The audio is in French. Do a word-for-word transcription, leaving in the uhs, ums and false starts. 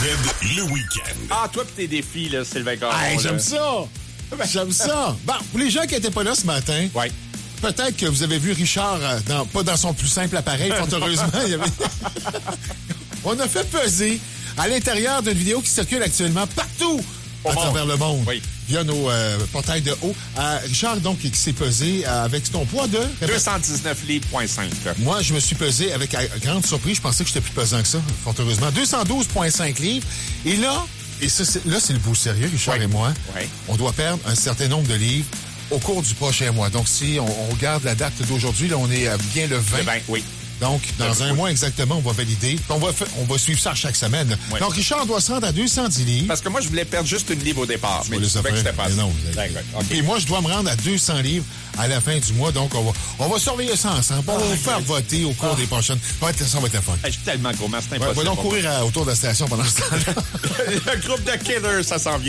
Z, le week-end. Ah, toi pis tes défis, là, Sylvain Caron. Hey, j'aime là. ça! J'aime ça! Bon, pour les gens qui n'étaient pas là ce matin, Ouais. peut-être que vous avez vu Richard, euh, dans, pas dans son plus simple appareil, fort heureusement. Il y avait... On a fait peser à l'intérieur d'une vidéo qui circule actuellement partout Au à monde. travers le monde. Oui. Via nos euh, portails de haut. Euh, Richard, donc, qui s'est pesé euh, avec ton poids de... deux cent dix-neuf livres, point cinq. Moi, je me suis pesé avec à grande surprise. Je pensais que j'étais plus pesant que ça, fort heureusement. deux cent douze virgule cinq livres. Et là, et ça, c'est, là, c'est le beau sérieux, Richard Oui. et moi. Oui. On doit perdre un certain nombre de livres au cours du prochain mois. Donc, si on, on regarde la date d'aujourd'hui, là, on est euh, bien le vingt. Le vingt, oui. Donc, dans Le- un oui. mois exactement, on va valider. On va, fa- on va suivre ça chaque semaine. Oui. Donc, Richard doit se rendre à deux cent dix livres. Parce que moi, je voulais perdre juste une livre au départ. Mais Pour tu les savais que affaires. c'était pas Mais ça. non, vous avez- D'accord, OK. Et moi, je dois me rendre à deux cents livres à la fin du mois. Donc, on va, on va surveiller ça ensemble. On va vous faire voter au cours des prochaines. Ça va être, ça va être la fun. Hey, je suis tellement gourmand, c'est Ouais, impossible. va donc courir à- autour de la station pendant ce temps-là. Le groupe de Killers, ça s'en vient.